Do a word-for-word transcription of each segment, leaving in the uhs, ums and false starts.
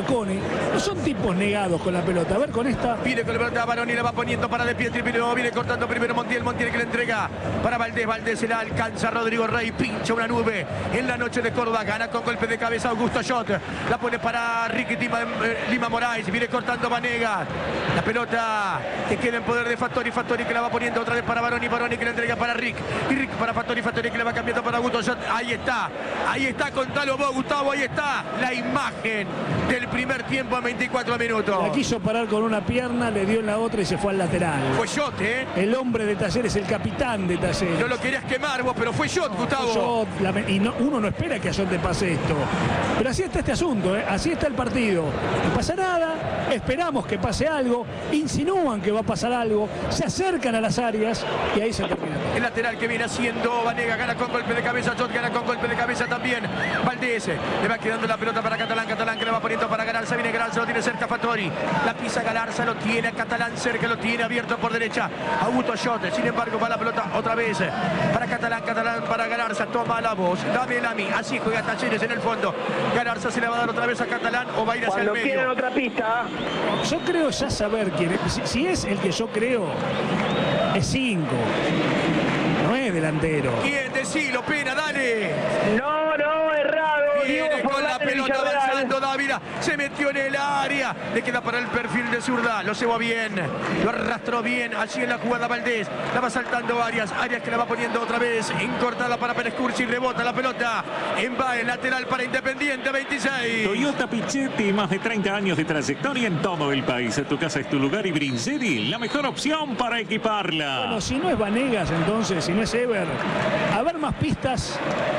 Marconi, no son tipos negados con la pelota. A ver con esta. Viene con la pelota Baroni, la va poniendo para De Pietri, pero viene cortando primero Montiel, Montiel que le entrega para Valdés, Valdés se la alcanza Rodrigo Rey, pincha una nube en la noche de Córdoba, gana con golpe de cabeza Augusto Schott, la pone para Ricky Lima, eh, Lima Moraes, viene cortando Vanega, la pelota que queda en poder de Fattori, Fattori que la va poniendo otra vez para Baroni, Baroni que le entrega para Rick, y Rick para Fattori, Fattori que la va cambiando para Augusto Schott, ahí está, ahí está, contalo vos Gustavo, ahí está la imagen del primer tiempo a veinticuatro minutos. La quiso parar con una pierna, le dio en la otra y se fue al lateral. Fue Schott, ¿eh? El hombre de Talleres, el capitán de Talleres. No lo querías quemar vos, pero fue Schott, no, Gustavo. Fue Schott, la, y no, uno no espera que a Schott le pase esto. Pero así está este asunto, ¿eh? Así está el partido. No pasa nada, esperamos que pase algo, insinúan que va a pasar algo, se acercan a las áreas y ahí se termina. El lateral que viene haciendo Vanega, gana con golpe de cabeza, Schott gana con golpe de cabeza también. Valdés, le va quedando la pelota para Catalán, Catalán que le va poniendo para Galarza, viene Galarza, lo tiene cerca Fattori. La pisa Galarza, lo tiene Catalán cerca, lo tiene abierto por derecha. Augusto Schott, sin embargo, va la pelota otra vez para Catalán, Catalán para Galarza, toma la voz, dámela a mí, así juega Talleres en el fondo. Galarza se le va a dar otra vez a Catalán o va a ir hacia el medio. Cuando quieren otra pista. Yo creo ya saber quién es. Si, si es el que yo creo, es cinco. No es delantero. ¿Quién? Decilo, Pena, dale. No, no, errado. Viene Diego con la Forlán pelota Villarreal. avanzando Dávila, se metió en el área, le queda para el perfil de zurda, lo cebó bien, lo arrastró bien, allí en la jugada Valdés, la va saltando Arias, Arias que la va poniendo otra vez, incortada para Pérez Cursi, rebota la pelota, en va el lateral para Independiente, veintiséis. Toyota Pichetti, más de treinta años de trayectoria en todo el país. Tu casa es tu lugar y Brinzeri, la mejor opción para equiparla. Bueno, si no es Vanegas entonces, si no es Ever, a ver más pistas.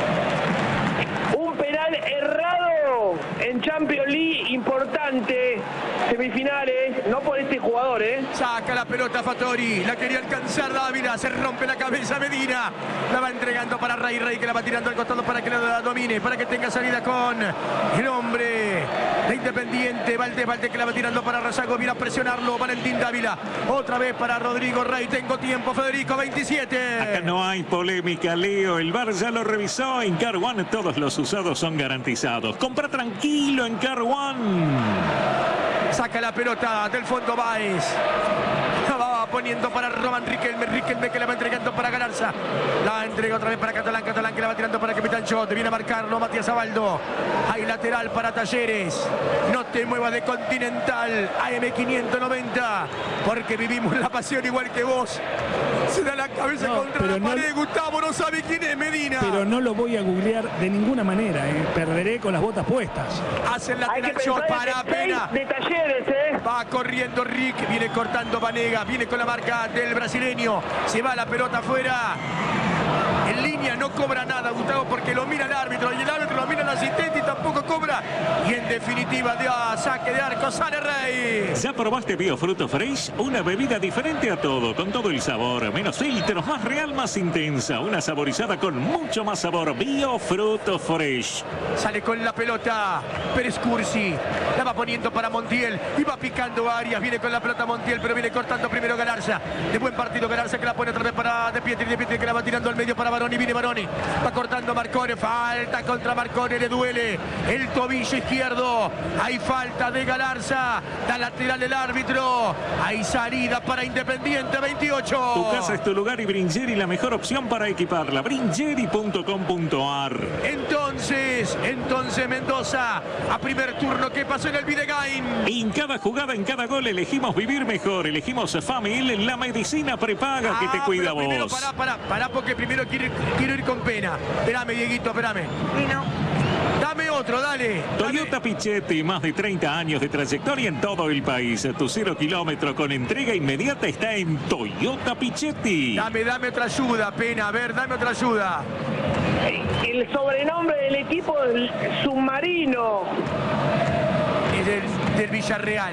Un penal errado en Champions League, importante, semifinales, no por este jugador, ¿eh? Saca la pelota Fattori, la quería alcanzar Dávila, se rompe la cabeza Medina, la va entregando para Rey, Rey que la va tirando al costado para que la domine, para que tenga salida con el hombre de Independiente, Valdés, Valdés que la va tirando para Razago, viene a presionarlo, Valentín Dávila, otra vez para Rodrigo Rey, tengo tiempo Federico, veintisiete. Acá no hay polémica, Leo, el V A R ya lo revisó, en Car One todos los usados son garantizados. Compra tranquilo en Car One. Saca la pelota del fondo Báez. La va poniendo para Román Riquelme. Riquelme que la va entregando para Galarza. La entrega otra vez para Catalán. Catalán que la va tirando para Capitán Schott. Viene a marcarlo Matías Abaldo. Hay lateral para Talleres. No te muevas de Continental. A M quinientos noventa. Porque vivimos la pasión igual que vos. Se da la cabeza No, contra la pero no- pared. Gustavo no sabe quién es Medina. Pero no lo voy a googlear de ninguna manera, ¿eh? Perderé con las botas puestas. Hace el Hay que lateral Schott pensar para en el Pena. seis de Talleres, ¿eh? Va corriendo Rick, viene cortando Vanega, viene con la marca del brasileño, se va la pelota afuera. En línea no cobra nada, Gustavo, porque lo mira el árbitro y el árbitro lo mira el asistente y tampoco cobra. Y en definitiva, de a saque de arco sale Rey. ¿Ya probaste Biofruto Fresh? Una bebida diferente a todo, con todo el sabor, menos filtros, más real, más intensa. Una saborizada con mucho más sabor. Biofruto Fresh. Sale con la pelota Pérez Cursi, la va poniendo para Montiel y va picando Arias, viene con la pelota Montiel, pero viene cortando primero Galarza. De buen partido Galarza que la pone otra vez para De Pietri, De Pietri que la va tirando al medio para Baroni, viene Baroni, va cortando Marcone, falta contra Marcone, le duele el tobillo izquierdo, hay falta de Galarza, da lateral el árbitro, hay salida para Independiente, veintiocho. Tu casa es tu lugar y Brinzeri, la mejor opción para equiparla. Brinzeri punto com punto ar. Entonces, entonces Mendoza, a primer turno, ¿qué pasó en el Videgain? En cada jugada, en cada gol, elegimos vivir mejor. Elegimos Famil, la medicina prepaga que te Ah, cuida pero primero, vos. pará, pará, pará, porque primero quiero ir, quiero ir con Pena. Espérame, Dieguito, espérame. Dame otro, dale. Toyota Pichetti, más de treinta años de trayectoria en todo el país. Tu cero kilómetro con entrega inmediata está en Toyota Pichetti. Dame, dame otra ayuda, Pena. A ver, dame otra ayuda. El sobrenombre del equipo es Submarino. Es del, del Villarreal.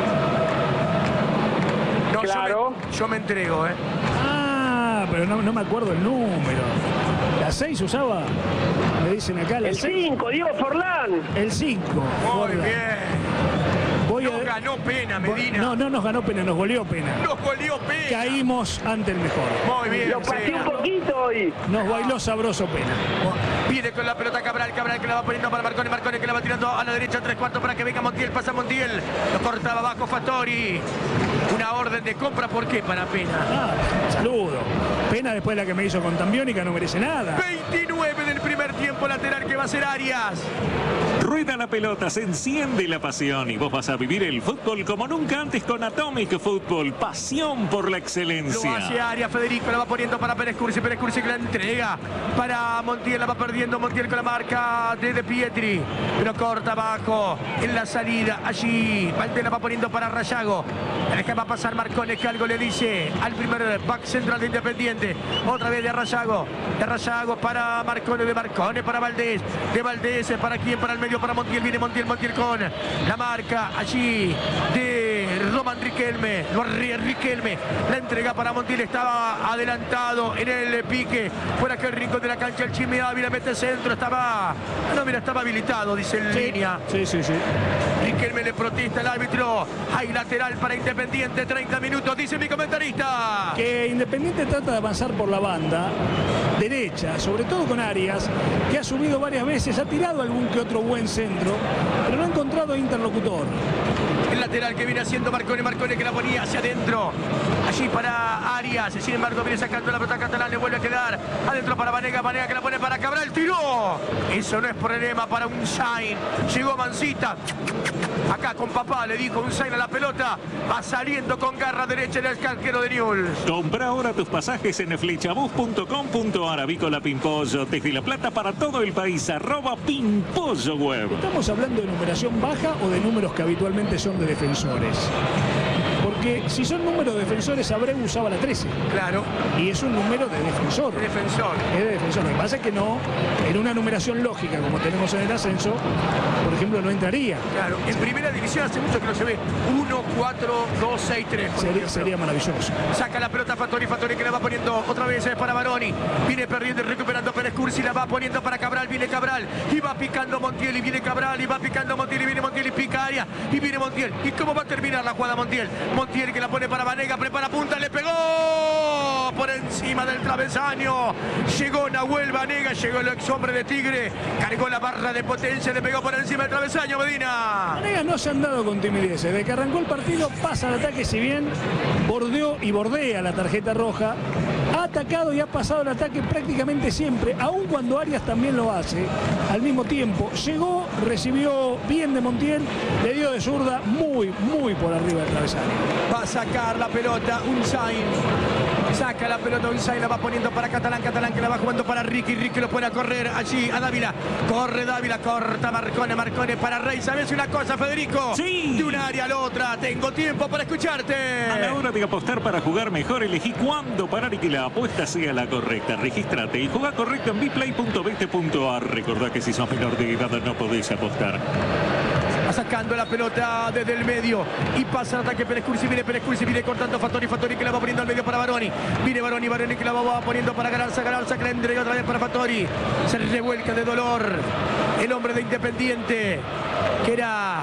No, Claro. yo, me, yo me entrego, ¿eh? Ah, pero no, no me acuerdo el número. ¿La seis usaba? Me dicen acá la El seis. cinco, Diego Forlán. El cinco. Muy bien. Voy no a... ganó Pena, Medina. No, no nos ganó Pena, nos goleó Pena. Nos goleó Pena. Caímos ante el mejor. Muy bien. Lo pasé un poquito hoy. Nos bailó sabroso Pena. Viene con la pelota Cabral, Cabral que la va poniendo para Marcone, Marcone que la va tirando a la derecha, tres cuartos para que venga Montiel, pasa Montiel, lo cortaba abajo Fattori. Una orden de compra, ¿por qué? Para Pena. Ah, saludo. Pena después de la que me hizo con Tambiónica no merece nada. veintinueve del primer tiempo, lateral que va a ser Arias. Rueda la pelota, se enciende la pasión y vos vas a vivir el fútbol como nunca antes con Atomic Fútbol. Pasión por la excelencia. Lo hace Arias, Federico la va poniendo para Pérez Cursi, Pérez Cursi que la entrega para Montiel, la va perdiendo Montiel con la marca de De Pietri, pero corta abajo en la salida, allí Valdés la va poniendo para Rayago, la deja va a pasar Marcone que algo le dice al primer back central de Independiente, otra vez de Rayago, de Rayago para Marcone, de Marcone para Valdés, de Valdés para quién, para el medio para Montiel, viene Montiel, Montiel con la marca allí de Roman Riquelme, lo Riquelme, la entrega para Montiel, estaba adelantado en el pique, fuera aquel rincón de la cancha, el Chimi Ávila mete centro, estaba, no mira, estaba habilitado, dice en Sí, línea. sí, sí, sí. Riquelme le protesta al árbitro, hay lateral para Independiente, treinta minutos, dice mi comentarista. Que Independiente trata de avanzar por la banda derecha, sobre todo con Arias, que ha subido varias veces, ha tirado algún que otro buen centro, pero no ha encontrado interlocutor. El lateral que viene haciendo Marcone, Marcone que la ponía hacia adentro. Allí para Arias, sin embargo viene sacando la pelota Catalán, le vuelve a quedar adentro para Vanega, Vanega que la pone para Cabral, tiró. Eso no es problema para un Sain. Llegó Mancita. Acá con papá le dijo un Sain a la pelota. Va saliendo con garra derecha en el arquero de Newell's. Compra ahora tus pasajes en flechabus punto com punto ar. Avícola Pimpollo, desde La Plata para todo el país. Arroba Pimpollo Web. ¿Estamos hablando de numeración baja o de números que habitualmente son de defensores? Porque si son números de defensores, Abreu usaba la trece. Claro. Y es un número de defensor. Defensor. Es de defensor. Lo que pasa es que no, en una numeración lógica como tenemos en el ascenso, por ejemplo, no entraría. Claro. En primera división hace mucho que no se ve uno, cuatro, dos, seis, tres. Sería, sería maravilloso. Saca la pelota Fattori, Fattori que la va poniendo otra vez es para Baroni. Viene perdiendo y recuperando Pérez Cursi, la va poniendo para Cabral, viene Cabral y va picando Montiel y viene Cabral y va picando Montiel y viene Montiel y pica Arias y viene Montiel. ¿Y cómo va a terminar la jugada Montiel? Montiel que la pone para Vanega, prepara punta, le pegó por encima del travesaño. Llegó Nahuel Vanega, llegó el ex hombre de Tigre, cargó la barra de potencia, le pegó por encima del travesaño Medina. Vanega no se han dado con timidez. Desde que arrancó el partido pasa al ataque, si bien bordeó y bordea la tarjeta roja, ha atacado y ha pasado el ataque prácticamente siempre, aun cuando Arias también lo hace. Al mismo tiempo, llegó, recibió bien de Montiel, le dio de zurda muy, muy por arriba del travesaño. Va a sacar la pelota Unzain. Saca la pelota Unzain, la va poniendo para Catalán, Catalán que la va jugando para Ricky, Ricky lo pone a correr allí a Dávila. Corre Dávila, corta Marcone, Marcone para Rey. ¿Sabes una cosa, Federico? Sí. De un área a la otra, tengo tiempo para escucharte. A la hora de apostar para jugar mejor, elegí cuándo parar y que la apuesta sea la correcta. Regístrate y juega correcto en biplay punto vete punto ar. Recordá que si sos menor de edad no podés apostar. Va sacando la pelota desde el medio y pasa el ataque Pérez Cursi, viene Pérez Cursi, viene cortando Fattori, Fattori que la va poniendo al medio para Baroni, viene Baroni, Baroni que la va poniendo para Galarza, Galarza que la entrega otra vez para Fattori, se revuelca de dolor el hombre de Independiente que era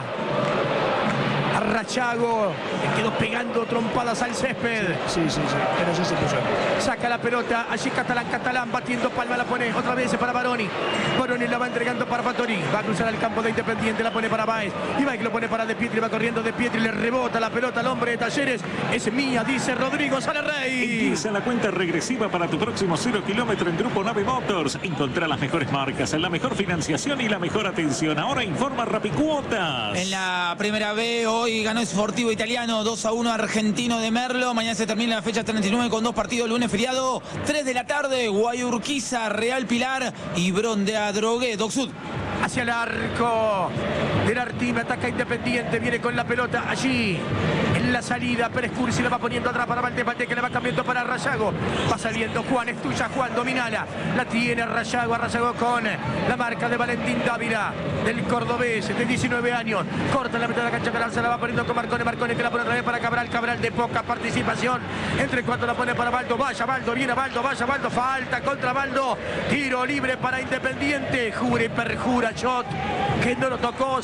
Rayago, le quedó pegando trompadas al césped. Sí, sí, sí, pero sí se puso. Saca la pelota, allí Catalán, Catalán batiendo palma, la pone otra vez para Baroni. Baroni la va entregando para Fattori, va a cruzar al campo de Independiente, la pone para Baez. Y Baez lo pone para De Pietri, va corriendo De Pietri, le rebota la pelota al hombre de Talleres. Es mía, dice Rodrigo Salerrey. Empieza la cuenta regresiva para tu próximo cero kilómetro en Grupo Nave Motors. Encontrá las mejores marcas, la mejor financiación y la mejor atención. Ahora informa Rapicuotas. En la primera B, hoy ganó Sportivo Italiano dos a uno Argentino de Merlo. Mañana se termina la fecha treinta y nueve con dos partidos, lunes feriado, tres de la tarde, Guayurquiza, Real Pilar y Brondea Drogué, Doc Sud. Hacia el arco del Artime, ataca Independiente, viene con la pelota allí en la salida, Pérez Cursi la va poniendo atrás para Valdés, Valdés que le va cambiando para Rayago, va saliendo Juan, es tuya Juan, dominala, la tiene Rayago, Rayago con la marca de Valentín Dávila, del cordobés de diecinueve años, corta la mitad de la cancha, Cabral se la va poniendo con Marcone, Marcone que la pone otra vez para Cabral, Cabral de poca participación, entre cuatro la pone para Baldo, vaya Baldo, viene Baldo, vaya Baldo, falta contra Baldo, tiro libre para Independiente, jure y perjura Shot, que no lo tocó,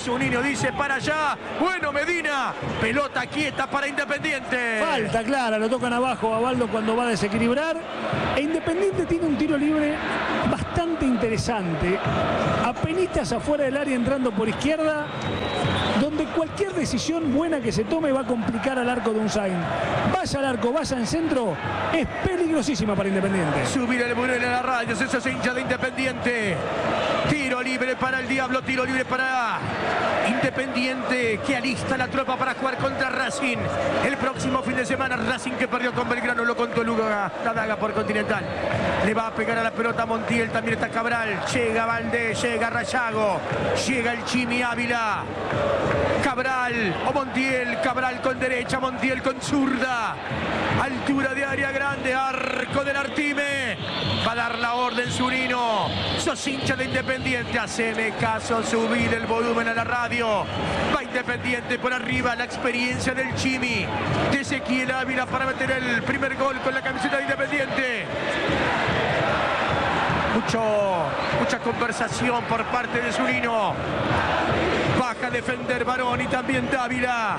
Zunino dice para allá. Bueno, Medina. Pelota quieta para Independiente. Falta clara, lo tocan abajo a Baldo cuando va a desequilibrar. E Independiente tiene un tiro libre bastante interesante. Apenitas afuera del área entrando por izquierda, donde cualquier decisión buena que se tome va a complicar al arco de Unzain. Vaya al arco, vaya en centro, es peligrosísima para Independiente. Subir el muro en la radio, eso es hincha de Independiente. Tiro libre para el Diablo, tiro libre para Independiente, que alista la tropa para jugar contra Racing. El próximo fin de semana, Racing que perdió con Belgrano, lo contó Luga, la daga por Continental. Le va a pegar a la pelota Montiel, también está Cabral. Llega Valdés, llega Rayago, llega el Chimi Ávila. Cabral o Montiel, Cabral con derecha, Montiel con zurda. Altura de área grande, arco del Artime. Va a dar la orden Zunino. Sos hincha de Independiente, haceme caso, subir el volumen a la radio. Va Independiente por arriba, la experiencia del Chimi. De Ezequiel Ávila para meter el primer gol con la camiseta de Independiente. Mucho, mucha conversación por parte de Zunino. Baja a defender Barón y también Dávila.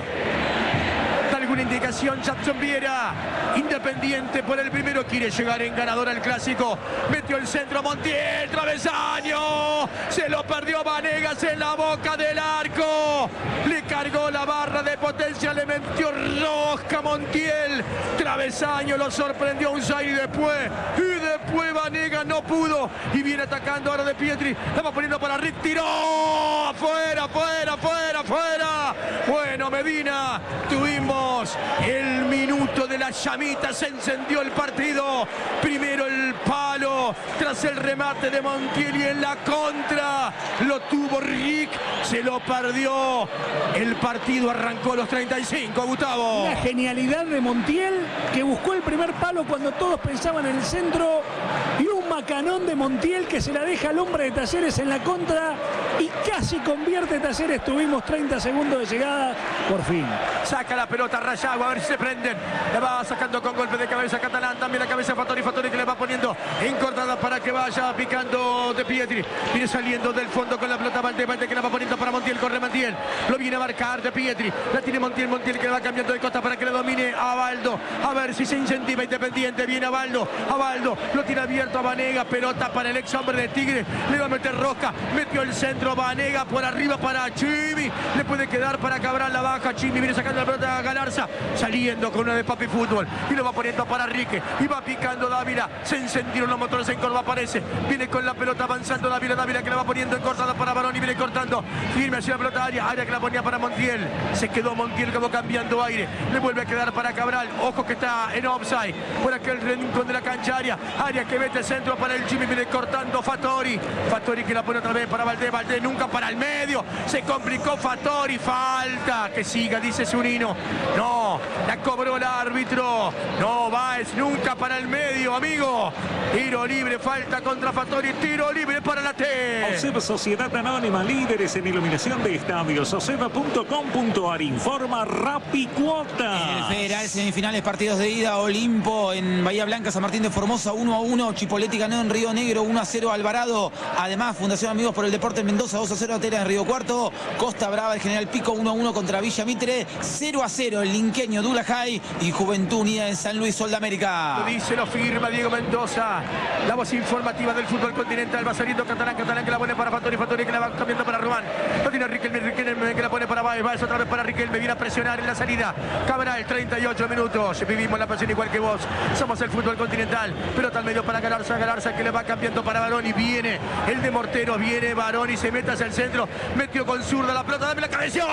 Da alguna indicación Jackson Viera. Independiente por el primero, quiere llegar en ganador al clásico. Metió el centro Montiel, travesaño. Se lo perdió Vanegas en la boca del arco. Le cargó la barra de potencia, le metió rosca Montiel. Travesaño, lo sorprendió Unzain y después, y después Vanegas no pudo. Y viene atacando ahora de Pietri. La va poniendo para Rick, tiró. Afuera, afuera, afuera, afuera. Bueno, Medina, tuvimos el minuto de la llamita, se encendió el partido. Primero el palo, tras el remate de Montiel y en la contra lo tuvo Rick, se lo perdió. El partido arrancó a los treinta y cinco, Gustavo. Una genialidad de Montiel, que buscó el primer palo cuando todos pensaban en el centro, y un macanón de Montiel que se la deja al hombre de Talleres en la contra y casi convierte Talleres. Tuvimos treinta segundos de llegada, por fin. Saca la pelota Rayago, a ver si se prenden. La va sacando con golpe de cabeza Catalán. También la cabeza Fattori, Fattori que le va poniendo en cortada para que vaya picando de Pietri. Viene saliendo del fondo con la pelota Valdés, Valdés que la va poniendo para Montiel. Corre Montiel, lo viene a marcar de Pietri. La tiene Montiel, Montiel que le va cambiando de costa para que le domine a Baldo. A ver si se incentiva Independiente. Viene a Baldo, a Baldo, lo tiene abierto a Vanega. Pelota para el ex hombre de Tigre. Le va a meter Rosca, metió el centro Vanega por arriba para Chimi. Le puede quedar para Cabral, la baja Chimi. Viene sacando la pelota a Galarza, saliendo con una de Papi Fútbol y lo va poniendo para Rique y va picando Dávila. Se encendieron los motores en Córdoba, aparece, viene con la pelota avanzando Dávila, Dávila que la va poniendo en cortada para Barón y viene cortando firme hacia la pelota área, área que la ponía para Montiel. Se quedó Montiel, que va cambiando aire, le vuelve a quedar para Cabral. Ojo que está en offside por aquel rincón de la cancha, área, área que mete centro para el Jimmy, viene cortando Fattori, Fattori que la pone otra vez para Valdés, Valdés nunca para el medio, se complicó Fattori, falta, que siga, dice Zunino. No, la cobró el árbitro. No, Báez nunca para el medio, amigo. Tiro libre, falta contra Fattori. Tiro libre para la T. Oseba Sociedad Anónima, líderes en iluminación de estadios. Oseba punto com punto ar. Informa Rapicuota. En el Federal, semifinales, partidos de ida. Olimpo en Bahía Blanca, San Martín de Formosa uno a uno. Chipoletti ganó en Río Negro uno a cero Alvarado. Además, Fundación Amigos por el Deporte en Mendoza dos a cero Atera en Río Cuarto. Costa Brava, el General Pico uno a uno contra Villa Mitre. cero a cero el linqueño Dula High y Juventud Unida en San Luis, Sol de América. Lo dice, lo firma Diego Mendoza. La voz informativa del fútbol continental. Va saliendo Catalán, Catalán que la pone para Fattori, Fattori que la va cambiando para Román. Lo tiene Riquelme, Riquelme que la pone para Baez. Baez otra vez para Riquelme. Viene a presionar en la salida. Cabral, treinta y ocho minutos. Vivimos la pasión igual que vos. Somos el fútbol continental. Pelota al medio para Galarza. Galarza que le va cambiando para Barón y viene el de Mortero. Viene Barón y se mete hacia el centro. Metió con zurda la pelota. Dame la cabeza.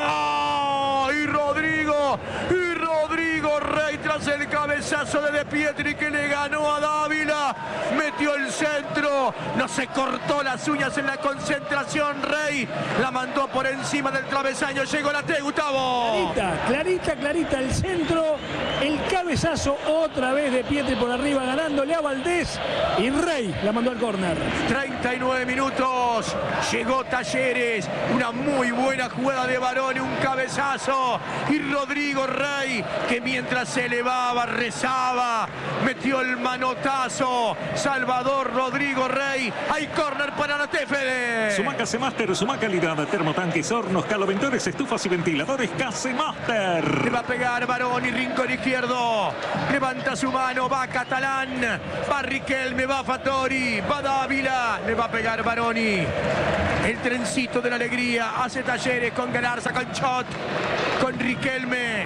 Y Rodrigo. Y Rodrigo Rey tras el cabezazo de De Pietri que le ganó a Dávila. Metió el centro. No se cortó las uñas en la concentración. Rey la mandó por encima del travesaño. Llegó la T, Gustavo. Clarita, clarita, clarita el centro. El cabezazo otra vez de Pietri por arriba ganándole a Valdés. Y Rey la mandó al córner. treinta y nueve minutos. Llegó Talleres. Una muy buena jugada de Barón y un cabezazo. Y Rodrigo Rey que mientras se levanta elevaba, rezaba, metió el manotazo. Salvador Rodrigo Rey. Hay córner para la T F D. Sumac Casemaster, Sumac calidad, termotanques, hornos, caloventores, estufas y ventiladores Casemaster. Le va a pegar Baroni, rincón izquierdo. Levanta su mano, va Catalán. Va Riquelme, va Fattori, va Dávila. Le va a pegar Baroni. El trencito de la alegría. Hace Talleres con Galarza, con Chot, con Riquelme.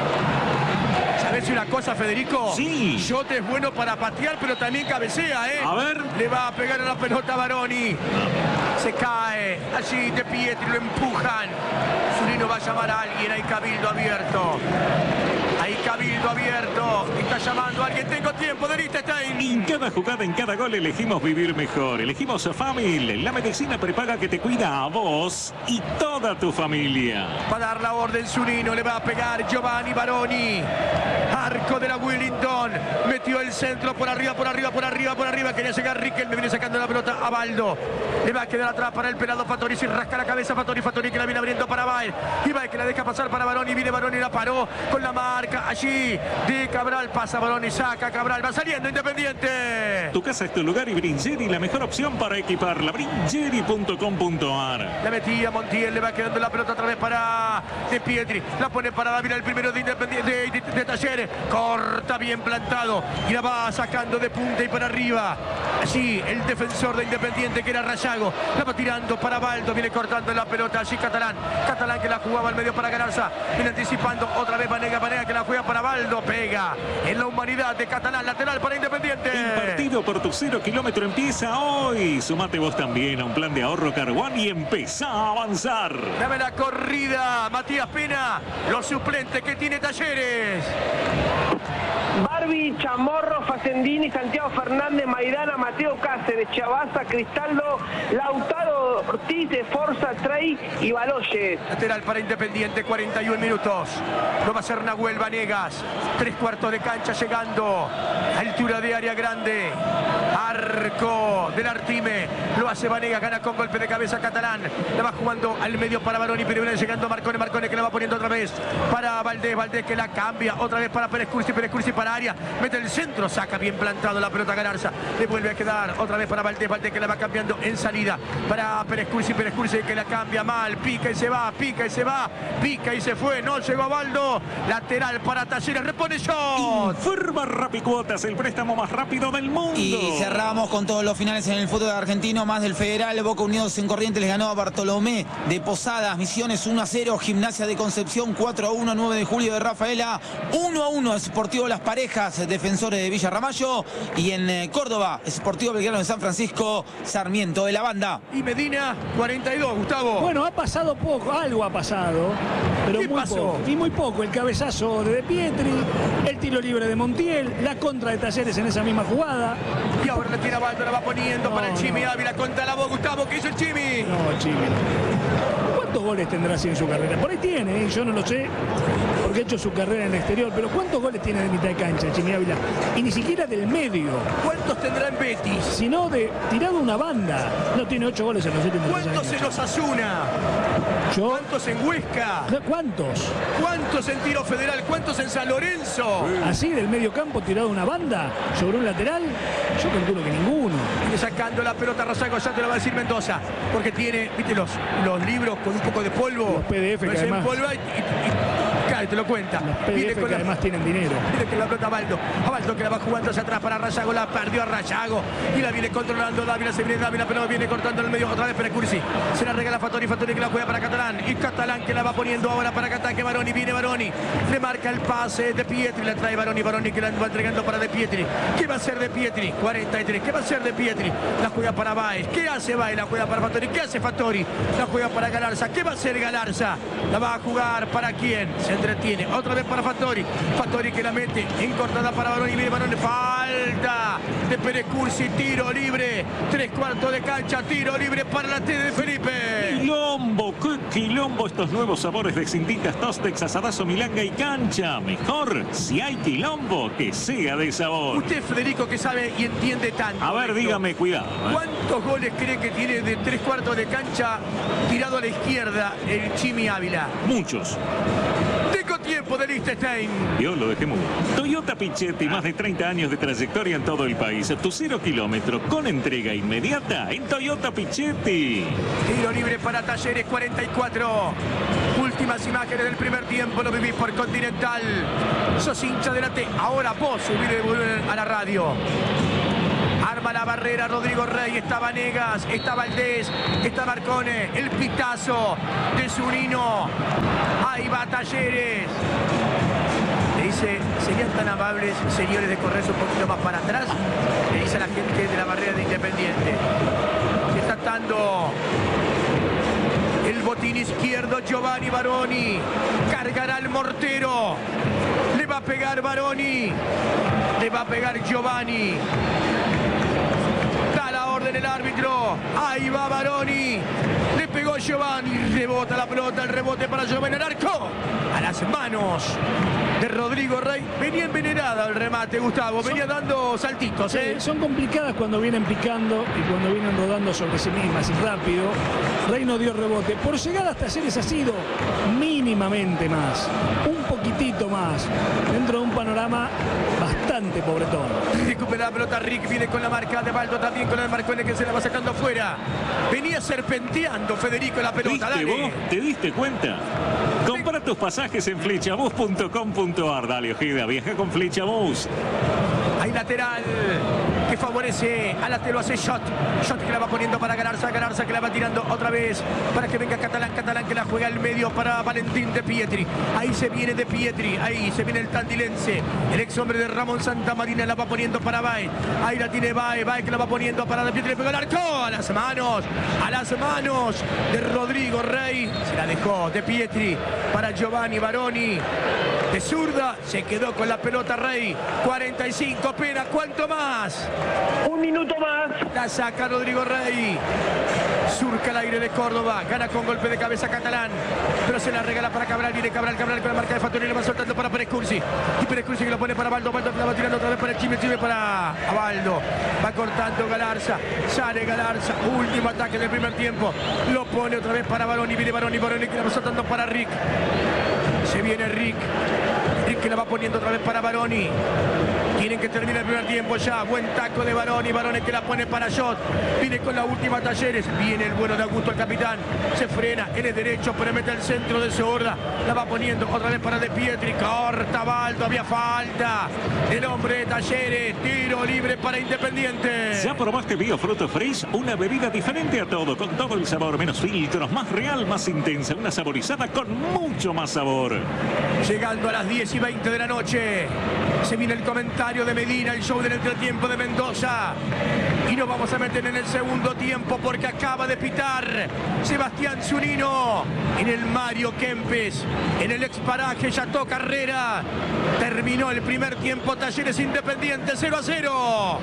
¿Sabes una cosa, Federico? Sí. Chot es bueno para patear, pero también cabecea, ¿eh? A ver. Le va a pegar a la pelota Baroni. Se cae. Allí De Pietri lo empujan. Zunino va a llamar a alguien. Hay cabildo abierto. Hay cabildo abierto. Está llamando a alguien. Tengo tiempo de Liechtenstein. En cada jugada, en cada gol elegimos vivir mejor. Elegimos a Famil, la medicina prepaga que te cuida a vos y toda tu familia. Va a dar la orden Zunino. Le va a pegar Giovanni Baroni. Arco de la Willington. Metió el centro por arriba, por arriba, por arriba, por arriba. Quería llegar Riquelme. Viene sacando la pelota a Baldo. Le va a quedar atrás para el pelado Fattori. Se rasca la cabeza Fattori. Fattori que la viene abriendo para Baez. Y Baez que la deja pasar para Baroni. Viene Baroni, la paró con la marca allí de Cabral. Pasa Baroni, saca Cabral. Va saliendo Independiente. Tu casa es tu lugar y Bringeri la mejor opción para equiparla. Bringeri punto com punto ar. La metía Montiel. Le va quedando la pelota otra vez para De Pietri. La pone para Dávila, el primero de Independiente, de, de, de Talleres. Corta bien plantado. Y la va sacando de punta y para arriba. Allí el defensor de Independiente, que era Rayago. La va tirando para Baldo. Viene cortando la pelota. Allí Catalán. Catalán que la jugaba al medio para Galarza. Viene anticipando otra vez Vanega. Vanega que la juega para Baldo. Pega en la humanidad de Catalán. Lateral para Independiente. El partido por tu cero kilómetro empieza hoy. Sumate vos también a un plan de ahorro Carguán y empezá a avanzar. Dame la corrida. Matías Pena. Los suplentes que tiene Talleres. Barbie, Chamorro, Facendini, Santiago Fernández, Maidana, Mateo Cáceres, Chavaza, Cristaldo, Lautaro Ortiz, Forza, Trey y Baloyes. Lateral para Independiente, cuarenta y un minutos. Lo va a hacer Nahuel Vanegas. Tres cuartos de cancha llegando. Altura de área grande. Arco del Artime. Lo hace Vanegas, gana con golpe de cabeza Catalán. La va jugando al medio para Baroni, pero viene llegando Marcone. Marcone que la va poniendo otra vez para Valdés. Valdés que la cambia otra vez para Pérez Cursi. Pérez Cursi para área. Mete el centro, saca bien plantado la pelota Galarza. Le vuelve a quedar otra vez para Valdés. Valdés que la va cambiando en salida para Pérez Cursi. Pérez Cursi que la cambia mal. Pica y se va, pica y se va. Pica y se fue. No llegó a Baldo. Lateral para Talleres. Repone Shot. Informa Rapicuotas, el préstamo más rápido del mundo. Y cerramos con todos los finales en el fútbol argentino, más del Federal. Boca Unidos en Corrientes les ganó a Bartolomé de Posadas. Misiones uno a cero. Gimnasia de Concepción cuatro a uno. nueve de julio de Rafaela. uno a uno. Sportivo Las Parejas, Defensores de Villa Ramallo. Y en eh, Córdoba, Sportivo Belgrano de San Francisco, Sarmiento de la Banda. Y Medina, cuarenta y dos, Gustavo. Bueno, ha pasado poco, algo ha pasado, pero ¿Qué muy pasó? poco. Y muy poco. El cabezazo de De Pietri, el tiro libre de Montiel, la contra de Talleres en esa misma jugada. Y ahora le tira Baldo, la va poniendo No, para el Chimi no. Ávila contra la voz. Gustavo, ¿qué hizo el Chimi? No, Chimi. ¿Cuántos goles tendrá así en su carrera? Por ahí tiene, ¿eh? Yo no lo sé, porque ha hecho su carrera en el exterior, pero ¿cuántos goles tiene de mitad de cancha Chimi Ávila? Y ni siquiera del medio, ¿Cuántos tendrá en Betis? sino de tirado una banda. No tiene ocho goles en los últimos tres ¿Cuántos años. en Osasuna? Yo, ¿Cuántos en Huesca? ¿Cuántos? ¿Cuántos en Tiro Federal? ¿Cuántos en San Lorenzo? Así del medio campo tirado una banda sobre un lateral, yo calculo que ninguno. Viene sacando la pelota Rosario, ya te lo va a decir Mendoza, porque tiene, viste, los, los libros con un poco de polvo. Los P D F Lo que además- desempolva y, y- y- claro, te lo cuenta. Los P D Viene F con que la- además tienen dinero. Mire que la pelota a Baldo. A Baldo que la va jugando hacia atrás para Rayago. La perdió a Rayago. Y la viene controlando Dávila. Se viene Dávila, pero viene cortando en el medio otra vez Pérez Cursi. Se la regala Fattori. Fattori que la juega para Catalán. Y Catalán que la va poniendo ahora para Catalán. Que Baroni viene Baroni. Le marca el pase de Pietri. La trae Baroni. Baroni que la va entregando para De Pietri. ¿Qué va a hacer De Pietri? cuarenta y tres. ¿Qué va a hacer De Pietri? La juega para Baez. ¿Qué hace Baez? La juega para Fattori. ¿Qué hace Fattori? La juega para Galarza. ¿Qué va a hacer Galarza? La va a jugar para quién? Se entretiene. Otra vez para Fattori. Fattori que la mete en cortada para Baroni. Viene Baroni. Falta de Pérez Cursi. Tiro libre. Tres cuartos de cancha. Tiro libre para la T de Felipe. Quilombo, qué quilombo estos nuevos sabores de cintitas, tostex, asadazo, milanga y cancha. Mejor, si hay quilombo, que sea de sabor. Usted, Federico, que sabe y entiende tanto. A ver, esto, dígame, cuidado. ¿eh? ¿Cuántos goles cree que tiene de tres cuartos de cancha tirado a la izquierda el Chimi Ávila? Muchos. Tengo tiempo. equipo de Liechtenstein. Yo lo dejé mudo. Toyota Pichetti, más de treinta años de trayectoria en todo el país. Tu cero kilómetro con entrega inmediata en Toyota Pichetti. Tiro libre para Talleres, cuarenta y cuatro. Últimas imágenes del primer tiempo, lo vivís por Continental. Sos hincha delante, ahora vos subir el volumen a la radio. Arma la barrera Rodrigo Rey, está Vanegas, está Valdés, está Marcone, el pitazo de Zunino. Ahí va Talleres. Le dice, serían tan amables, señores, de correrse un poquito más para atrás. Le dice a la gente de la barrera de Independiente. Se está atando el botín izquierdo Giovanni Baroni. Cargará el mortero. Le va a pegar Baroni. Le va a pegar Giovanni. Da la orden el árbitro. Ahí va Baroni. Le pegó Giovanni. Rebota la pelota. El rebote para Giovanni. El arco. A las manos de Rodrigo Rey. Venía envenenada el remate, Gustavo. Venía dando saltitos, ¿eh? Sí, son complicadas cuando vienen picando y cuando vienen rodando sobre sí mismas y rápido. Rey no dio rebote. Por llegar hasta Talleres ha sido mínimamente más, un poquitito más, dentro de un panorama bastante pobretón. Recupera la pelota Rick, viene con la marca de Baldo, también con el Marcone que se la va sacando afuera. Venía serpenteando Federico la pelota. ¿Viste Dale. vos? ¿Te diste cuenta? Compra tus pasajes en flechabus punto com punto ar. Dale, Ojeda, viaja con Flechabus. Hay lateral que favorece a la te lo hace Shot. Shot que la va poniendo para Galarza. Galarza que la va tirando otra vez para que venga Catalán. Catalán que la juega al medio para Valentín de Pietri. Ahí se viene de Pietri. Ahí se viene el tandilense. El ex hombre de Ramón Santamarina la va poniendo para Bae. Ahí la tiene Bae. Bae que la va poniendo para de Pietri. Le pegó el arco. A las manos. A las manos de Rodrigo Rey. Se la dejó de Pietri para Giovanni Baroni. De zurda se quedó con la pelota Rey. cuarenta y cinco, pena. ¿Cuánto más? Un minuto más. La saca Rodrigo Rey. Surca el aire de Córdoba. Gana con golpe de cabeza Catalán. Pero se la regala para Cabral. Viene Cabral. Cabral con la marca de Fattori. Le va soltando para Pérez Cursi. Y Pérez Cursi que lo pone para Baldo. Baldo que la va tirando otra vez para el Chime. Chime para Abaldo. Va cortando Galarza. Sale Galarza. Último ataque del primer tiempo. Lo pone otra vez para Baroni. Viene Baroni. Baroni que la va soltando para Rick. Se viene Rick. Rick que la va poniendo otra vez para Baroni. Tienen que terminar el primer tiempo ya. Buen taco de Baroni. Baroni que la pone para Shot. Viene con la última Talleres. Viene el bueno de Augusto, el capitán. Se frena. Él es derecho, pero mete el centro de Sorda. La va poniendo otra vez para De Pietri. Corta Baldo. Había falta. El hombre de Talleres. Tiro libre para Independiente. ¿Ya probaste Biofruto Fresh? Una bebida diferente a todo, con todo el sabor, menos filtros, más real, más intensa. Una saborizada con mucho más sabor. Llegando a las diez y veinte de la noche. Se viene el comentario de Medina, el show del entretiempo de Mendoza. Y nos vamos a meter en el segundo tiempo porque acaba de pitar Sebastián Zunino en el Mario Kempes, en el ex paraje Chateau Carrera. Terminó el primer tiempo, Talleres Independiente cero a cero.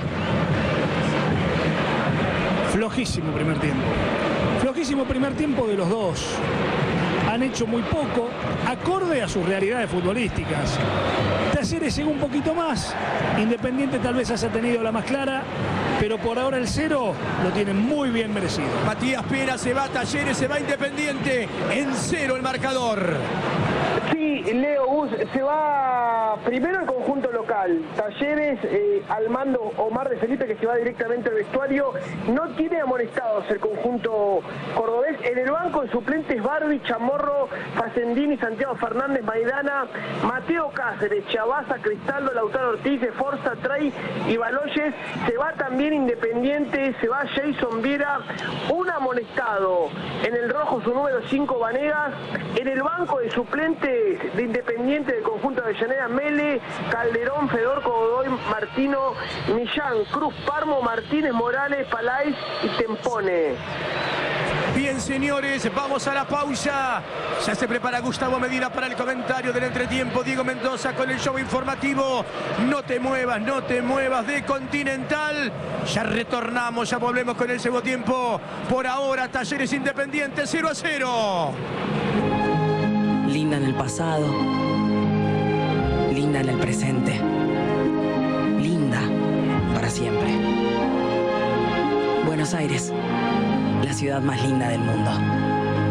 Flojísimo primer tiempo. Flojísimo primer tiempo de los dos. Han hecho muy poco, acorde a sus realidades futbolísticas. Talleres llegó un poquito más. Independiente tal vez haya tenido la más clara, pero por ahora el cero lo tiene muy bien merecido. Matías Pera se va, Talleres se va Independiente. En cero el marcador. Sí, Leo Gus, se va primero el conjunto local. Talleres eh, al mando Omar de Felipe, que se va directamente al vestuario. No tiene amonestados el conjunto cordobés. En el banco de suplentes Barbie, Chamorro, Facendini, Santiago Fernández, Maidana, Mateo Cáceres, Chavaza, Cristaldo, Lautaro Ortiz, Forza, Trey y Baloyes. Se va también Independiente, se va Jason Viera, un amonestado. En el rojo su número cinco, Vanegas. En el banco de suplentes de Independiente del conjunto de Avellaneda, Mele, Calderón, Fedor, Godoy, Martino, Millán, Cruz, Parmo, Martínez, Morales, Palais y Tempone. Bien, señores, vamos a la pausa. Ya se prepara Gustavo Medina para el comentario del entretiempo. Diego Mendoza con el show informativo. No te muevas, no te muevas de Continental. Ya retornamos, ya volvemos con el segundo tiempo. Por ahora, Talleres Independiente cero a cero. Linda en el pasado, linda en el presente, linda para siempre. Buenos Aires, la ciudad más linda del mundo.